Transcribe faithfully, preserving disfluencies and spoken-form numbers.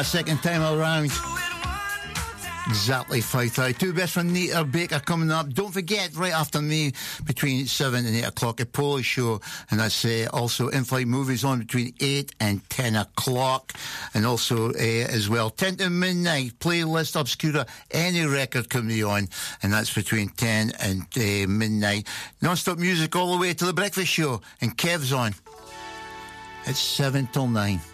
A second time around. Exactly five thirty. Two best from Nita Baker coming up. Don't forget, right after me, between seven and eight o'clock, a Polish show. And that's uh, also in-flight movies on between eight and ten o'clock. And also, uh, as well, ten to midnight, playlist Obscura, any record can be on. And that's between ten and uh, midnight. Non-stop music all the way to the breakfast show. And Kev's on. It's seven till nine.